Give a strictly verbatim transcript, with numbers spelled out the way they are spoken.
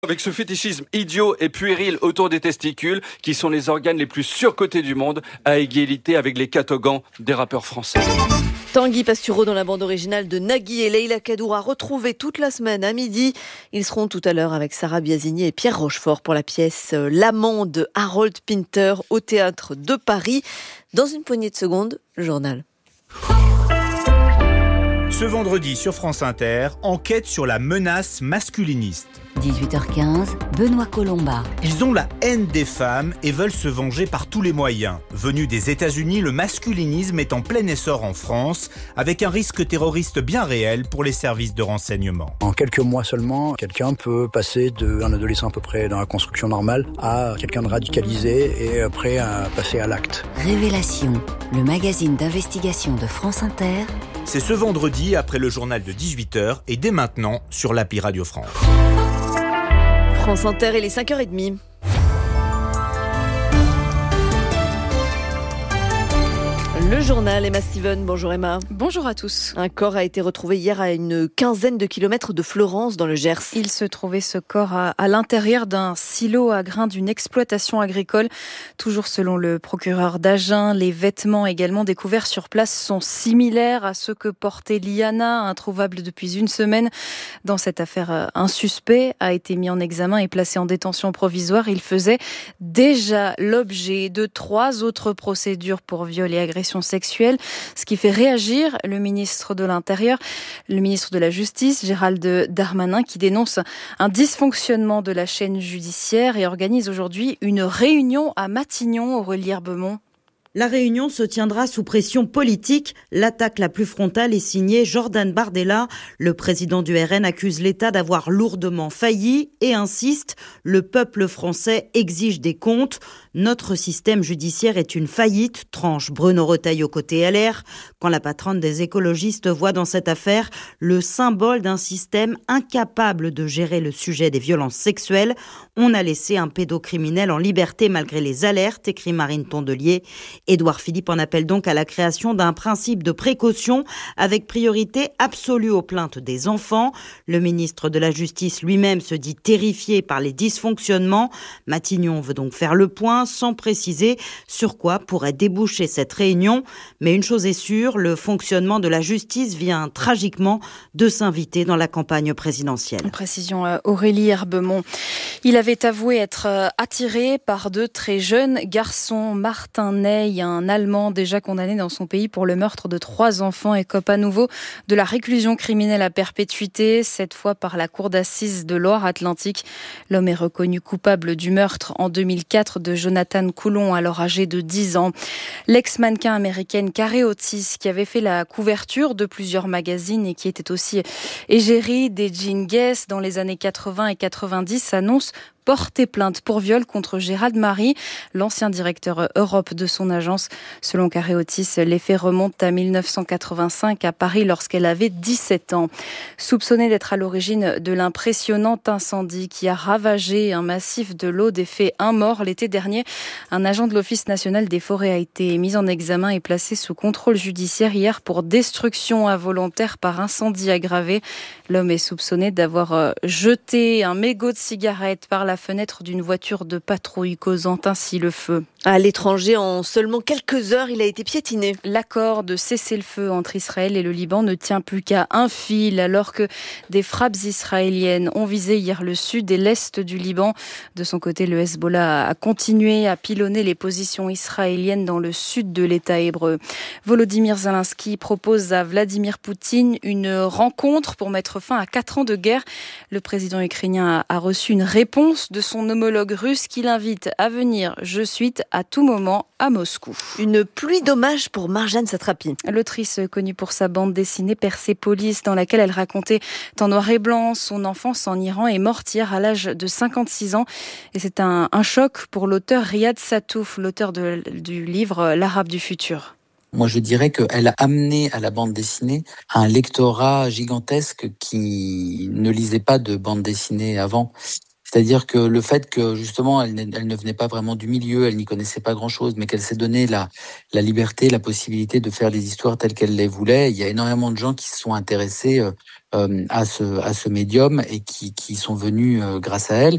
Avec ce fétichisme idiot et puéril autour des testicules, qui sont les organes les plus surcotés du monde, à égalité avec les catogans des rappeurs français. Tanguy Pastureau dans la bande originale de Nagui et Leïla Kadour à retrouver toute la semaine à midi. Ils seront tout à l'heure avec Sarah Biasini et Pierre Rochefort pour la pièce L'amant de Harold Pinter au Théâtre de Paris. Dans une poignée de secondes, le journal. Ce vendredi sur France Inter, enquête sur la menace masculiniste. dix-huit heures quinze, Benoît Colomba. Ils ont la haine des femmes et veulent se venger par tous les moyens. Venu des États-Unis, le masculinisme est en plein essor en France, avec un risque terroriste bien réel pour les services de renseignement. En quelques mois seulement, quelqu'un peut passer d'un adolescent à peu près dans la construction normale à quelqu'un de radicalisé et prêt à passer à l'acte. Révélation, le magazine d'investigation de France Inter. C'est ce vendredi après le journal de dix-huit heures et dès maintenant sur l'appli Radio France. France Inter, il est cinq heures trente. Le journal, Emma Steven. Bonjour Emma. Bonjour à tous. Un corps a été retrouvé hier à une quinzaine de kilomètres de Florence, dans le Gers. Il se trouvait ce corps à, à l'intérieur d'un silo à grains d'une exploitation agricole. Toujours selon le procureur d'Agen, les vêtements également découverts sur place sont similaires à ceux que portait Liana, introuvable depuis une semaine. Dans cette affaire, un suspect a été mis en examen et placé en détention provisoire. Il faisait déjà l'objet de trois autres procédures pour viol et agression sexuelle, ce qui fait réagir le ministre de l'Intérieur, le ministre de la Justice, Gérald Darmanin, qui dénonce un dysfonctionnement de la chaîne judiciaire et organise aujourd'hui une réunion à Matignon, Aurélie Herbemont. La réunion se tiendra sous pression politique. L'attaque la plus frontale est signée Jordan Bardella. Le président du R N accuse l'État d'avoir lourdement failli et insiste, le peuple français exige des comptes. Notre système judiciaire est une faillite, tranche Bruno Retailleau côté L R, quand la patronne des écologistes voit dans cette affaire le symbole d'un système incapable de gérer le sujet des violences sexuelles. On a laissé un pédocriminel en liberté malgré les alertes, écrit Marine Tondelier. Édouard Philippe en appelle donc à la création d'un principe de précaution avec priorité absolue aux plaintes des enfants. Le ministre de la Justice lui-même se dit terrifié par les dysfonctionnements. Matignon veut donc faire le point sans préciser sur quoi pourrait déboucher cette réunion. Mais une chose est sûre, le fonctionnement de la justice vient tragiquement de s'inviter dans la campagne présidentielle. Précision Aurélie Herbemont. Il avait avoué être attiré par de très jeunes garçons. Martin Ney, un Allemand déjà condamné dans son pays pour le meurtre de trois enfants, écope à nouveau de la réclusion criminelle à perpétuité, cette fois par la cour d'assises de Loire-Atlantique. L'homme est reconnu coupable du meurtre en deux mille quatre de Jonathan Coulon, alors âgé de dix ans. L'ex-mannequin américaine Carey Otis, qui avait fait la couverture de plusieurs magazines et qui était aussi égérie des jeans Guess dans les années quatre-vingts et quatre-vingt-dix, annonce porter plainte pour viol contre Gérald Marie, l'ancien directeur Europe de son agence. Selon Carey Otis, les faits remontent à mille neuf cent quatre-vingt-cinq à Paris lorsqu'elle avait dix-sept ans. Soupçonnée d'être à l'origine de l'impressionnant incendie qui a ravagé un massif de l'Aude et fait un mort l'été dernier, un agent de l'Office national des forêts a été mis en examen et placé sous contrôle judiciaire hier pour destruction involontaire par incendie aggravé. L'homme est soupçonné d'avoir jeté un mégot de cigarette par la la fenêtre d'une voiture de patrouille, causant ainsi le feu. À l'étranger, en seulement quelques heures, il a été piétiné. L'accord de cessez-le-feu entre Israël et le Liban ne tient plus qu'à un fil, alors que des frappes israéliennes ont visé hier le sud et l'est du Liban. De son côté, le Hezbollah a continué à pilonner les positions israéliennes dans le sud de l'État hébreu. Volodymyr Zelensky propose à Vladimir Poutine une rencontre pour mettre fin à quatre ans de guerre. Le président ukrainien a reçu une réponse de son homologue russe qui l'invite à venir, je cite, à tout moment à Moscou. Une pluie d'hommages pour Marjane Satrapi. L'autrice connue pour sa bande dessinée Persépolis, dans laquelle elle racontait en noir et blanc son enfance en Iran, est morte hier à l'âge de cinquante-six ans. Et c'est un, un choc pour l'auteur Riyad Sattouf, l'auteur de, du livre L'Arabe du futur. Moi, je dirais qu'elle a amené à la bande dessinée un lectorat gigantesque qui ne lisait pas de bande dessinée avant. C'est-à-dire que le fait que, justement, elle, elle ne venait pas vraiment du milieu, elle n'y connaissait pas grand-chose, mais qu'elle s'est donné la, la liberté, la possibilité de faire des histoires telles qu'elle les voulait. Il y a énormément de gens qui se sont intéressés euh, à ce, à ce médium et qui, qui sont venus euh, grâce à elle.